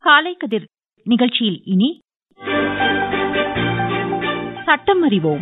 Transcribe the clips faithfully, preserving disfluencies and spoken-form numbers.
காலை கதிர் நிகழ்ச்சியில் இனி சட்டம் அறிவோம்.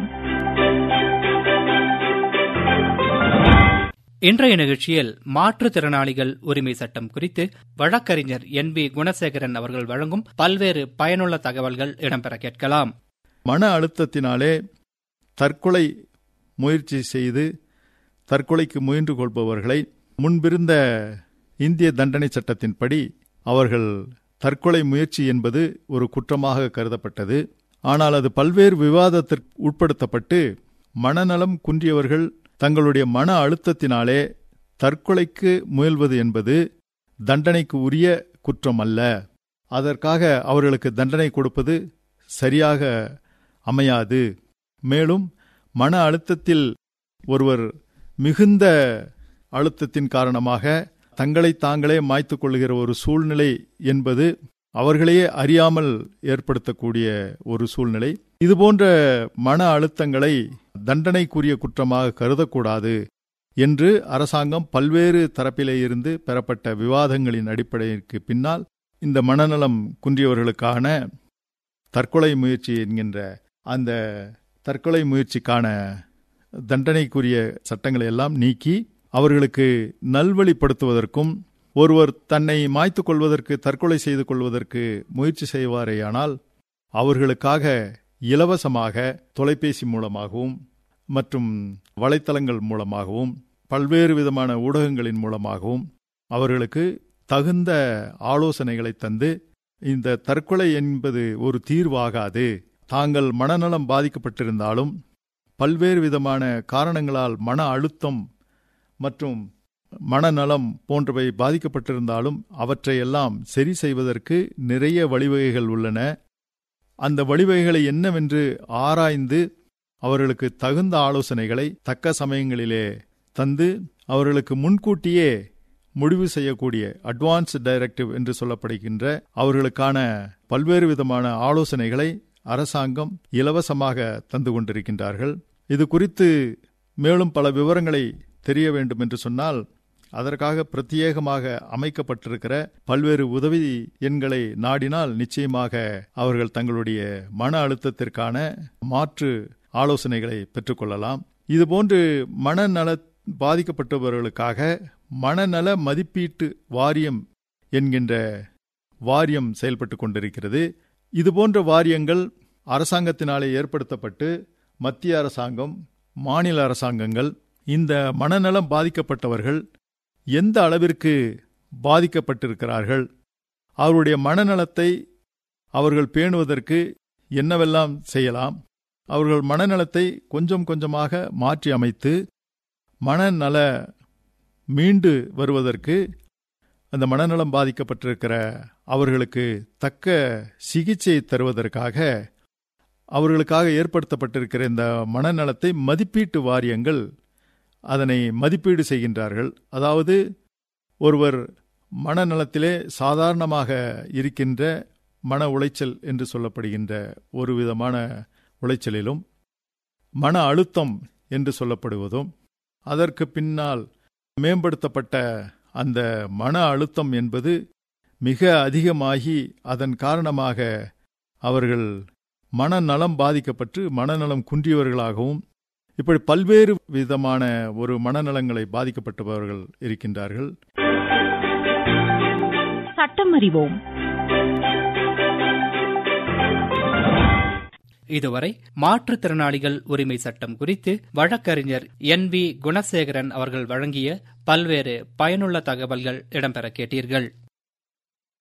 இன்றைய நிகழ்ச்சியில் மாற்றுத்திறனாளிகள் உரிமை சட்டம் குறித்து வழக்கறிஞர் என் வி குணசேகரன் அவர்கள் வழங்கும் பல்வேறு பயனுள்ள தகவல்கள் இடம்பெற கேட்கலாம். மன அழுத்தத்தினாலே தற்கொலை முயற்சி செய்து தற்கொலைக்கு முயன்று கொள்பவர்களை முன்பிருந்த இந்திய தண்டனை சட்டத்தின்படி அவர்கள் தற்கொலை முயற்சி என்பது ஒரு குற்றமாக கருதப்பட்டது. ஆனால் அது பல்வேறு விவாதத்திற்கு உட்படுத்தப்பட்டு மனநலம் குன்றியவர்கள் தங்களுடைய மன அழுத்தத்தினாலே தற்கொலைக்கு முயல்வது என்பது தண்டனைக்கு உரிய குற்றம் அல்ல. அதற்காக அவர்களுக்கு தண்டனை கொடுப்பது சரியாக அமையாது. மேலும் மன அழுத்தத்தில் ஒருவர் மிகுந்த அழுத்தத்தின் காரணமாக தங்களை தாங்களே மாய்த்துக் கொள்ளுகிற ஒரு சூழ்நிலை என்பது அவர்களையே அறியாமல் ஏற்படுத்தக்கூடிய ஒரு சூழ்நிலை. இதுபோன்ற மன அழுத்தங்களை தண்டனைக்குரிய குற்றமாக கருதக்கூடாது என்று அரசாங்கம் பல்வேறு தரப்பிலே இருந்து பெறப்பட்ட விவாதங்களின் அடிப்படைக்கு பின்னால் இந்த மனநலம் குன்றியவர்களுக்கான தற்கொலை முயற்சி என்கின்ற அந்த தற்கொலை முயற்சிக்கான தண்டனைக்குரிய சட்டங்களை எல்லாம் நீக்கி அவர்களுக்கு நல்வழிப்படுத்துவதற்கும் ஒருவர் தன்னை மாய்த்துக் கொள்வதற்கு தற்கொலை செய்து கொள்வதற்கு முயற்சி செய்வாரேயானால் அவர்களுக்காக இலவசமாக தொலைபேசி மூலமாகவும் மற்றும் வலைத்தளங்கள் மூலமாகவும் பல்வேறு விதமான ஊடகங்களின் மூலமாகவும் அவர்களுக்கு தகுந்த ஆலோசனைகளை தந்து இந்த தற்கொலை என்பது ஒரு தீர்வாகாது, தாங்கள் மனநலம் பாதிக்கப்பட்டிருந்தாலும் பல்வேறு விதமான காரணங்களால் மன அழுத்தம் மற்றும் மனநலம் போன்றவை பாதிக்கப்பட்டிருந்தாலும் அவற்றையெல்லாம் சரி செய்வதற்கு நிறைய வழிவகைகள் உள்ளன. அந்த வழிவகைகளை என்னவென்று ஆராய்ந்து அவர்களுக்கு தகுந்த ஆலோசனைகளை தக்க சமயங்களிலே தந்து அவர்களுக்கு முன்கூட்டியே முடிவு செய்யக்கூடிய அட்வான்ஸ் டைரக்டிவ் என்று சொல்லப்படுகின்ற அவர்களுக்கான பல்வேறு விதமான ஆலோசனைகளை அரசாங்கம் இலவசமாக தந்து கொண்டிருக்கின்றார்கள். இது குறித்து மேலும் பல விவரங்களை தெரிய வேண்டும் என்று சொன்னால் அதற்காக பிரத்யேகமாக அமைக்கப்பட்டிருக்கிற பல்வேறு உதவி எண்களை நாடினால் நிச்சயமாக அவர்கள் தங்களுடைய மன அழுத்தத்திற்கான மாற்று ஆலோசனைகளை பெற்றுக்கொள்ளலாம். இதுபோன்று மனநல பாதிக்கப்பட்டவர்களுக்காக மனநல மதிப்பீட்டு வாரியம் என்கின்ற வாரியம் செயல்பட்டு கொண்டிருக்கிறது. இதுபோன்ற வாரியங்கள் அரசாங்கத்தினாலே ஏற்படுத்தப்பட்டு மத்திய அரசாங்கம், மாநில அரசாங்கங்கள் இந்த மனநலம் பாதிக்கப்பட்டவர்கள் எந்த அளவிற்கு பாதிக்கப்பட்டிருக்கிறார்கள், அவருடைய மனநலத்தை அவர்கள் பேணுவதற்கு என்னவெல்லாம் செய்யலாம், அவர்கள் மனநலத்தை கொஞ்சம் கொஞ்சமாக மாற்றி அமைத்து மனநல மீண்டு வருவதற்கு அந்த மனநலம் பாதிக்கப்பட்டிருக்கிற அவர்களுக்கு தக்க சிகிச்சை தருவதற்காக அவர்களுக்காக ஏற்படுத்தப்பட்டிருக்கிற இந்த மனநலத்தை மதிப்பீட்டு வாரியங்கள் அதனை மதிப்பீடு செய்கின்றார்கள். அதாவது ஒருவர் மனநலத்திலே சாதாரணமாக இருக்கின்ற மன உளைச்சல் என்று சொல்லப்படுகின்ற ஒரு விதமான உளைச்சலிலும் மன அழுத்தம் என்று சொல்லப்படுவதும் அதற்கு பின்னால் மேம்படுத்தப்பட்ட அந்த மன அழுத்தம் என்பது மிக அதிகமாகி அதன் காரணமாக அவர்கள் மனநலம் பாதிக்கப்பட்டு மனநலம் குன்றியவர்களாகவும் இப்படி பல்வேறு விதமான ஒரு மனநலங்களை பாதிக்கப்பட்டவர்கள் இருக்கின்றார்கள். சட்டம் அறிவோம். இதுவரை மாற்றுத்திறனாளிகள் உரிமை சட்டம் குறித்து வழக்கறிஞர் என் வி குணசேகரன் அவர்கள் வழங்கிய பல்வேறு பயனுள்ள தகவல்கள் இடம்பெற கேட்டீர்கள்.